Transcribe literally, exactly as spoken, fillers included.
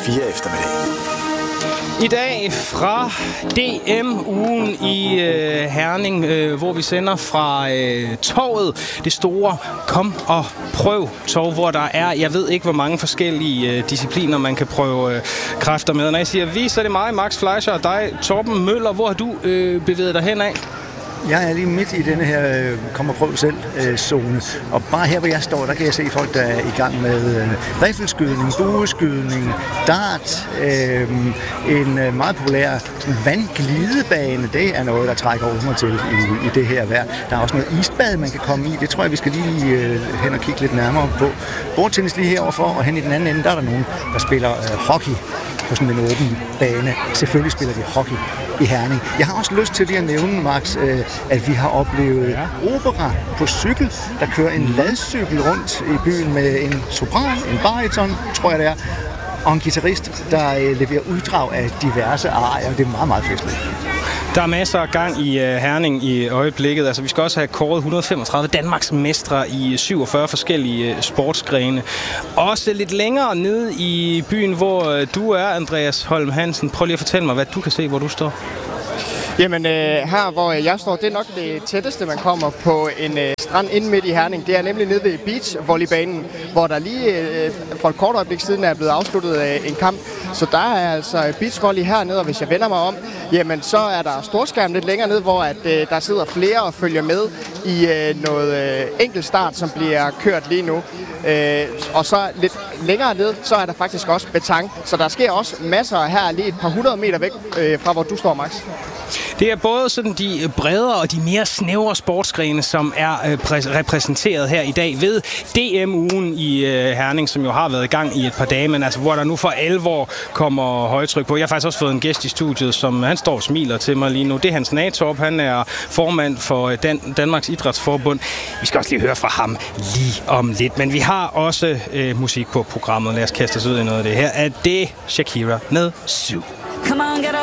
fire eftermiddag. I dag fra D M-ugen i øh, Herning, øh, hvor vi sender fra øh, torvet, det store Kom og Prøv torv, hvor der er, jeg ved ikke hvor mange forskellige øh, discipliner, man kan prøve øh, kræfter med. Og når jeg siger vi, så er det mig, Max Fleischer, og dig, Torben Møller. Hvor har du øh, bevæget dig hen af? Jeg er lige midt i denne her øh, kom og prøv selv øh, zone, og bare her hvor jeg står, der kan jeg se folk, der er i gang med øh, riffelskydning, bueskydning, dart, øh, en øh, meget populær vandglidebane. Det er noget, der trækker over mig til i, i det her vejr. Der er også noget isbad, man kan komme i. Det tror jeg, vi skal lige øh, hen og kigge lidt nærmere på. Bordtennis lige heroverfor, og hen i den anden ende, der er der nogen, der spiller øh, hockey på sådan en åben bane. Selvfølgelig spiller de hockey i Herning. Jeg har også lyst til lige at nævne, Max, øh, at vi har oplevet ja. opera på cykel, der kører en ladcykel rundt i byen med en sopran, en bariton, tror jeg det er, og en guitarist, der øh, leverer uddrag af diverse arier. Det er meget, meget festligt. Der er masser af gang i uh, Herning i øjeblikket. Altså, vi skal også have kåret et hundrede og femogtredive Danmarks mestre i syvogfyrre forskellige uh, sportsgrene. Også lidt længere nede i byen, hvor uh, du er, Andreas Holm Hansen. Prøv lige at fortælle mig, hvad du kan se, hvor du står. Jamen, øh, her hvor jeg står, det er nok det tætteste, man kommer på en øh, strand inde midt i Herning. Det er nemlig nede ved beachvolleybanen, hvor der lige øh, for et kort øjeblik siden er blevet afsluttet øh, en kamp. Så der er altså beachvolley hernede, og hvis jeg vender mig om, jamen så er der storskærm lidt længere ned, hvor at, øh, der sidder flere og følger med i øh, noget øh, enkeltstart, som bliver kørt lige nu. Øh, og så lidt længere ned, så er der faktisk også betang. Så der sker også masser her lige et par hundrede meter væk øh, fra, hvor du står, Max. Det er både sådan de bredere og de mere snævre sportsgrene, som er øh, præ- repræsenteret her i dag ved D M-ugen i øh, Herning, som jo har været i gang i et par dage, men altså hvor der nu for alvor kommer højtryk på. Jeg har faktisk også fået en gæst i studiet, som han står og smiler til mig lige nu. Det er Hans Natorp, han er formand for Dan- Danmarks Idrætsforbund. Vi skal også lige høre fra ham lige om lidt, men vi har også øh, musik på programmet. Lad os kaste os ud i noget af det her. Er det Shakira med syv. Come on, get